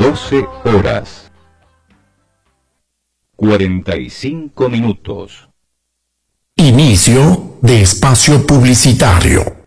12 horas 45 minutos. Inicio de espacio publicitario.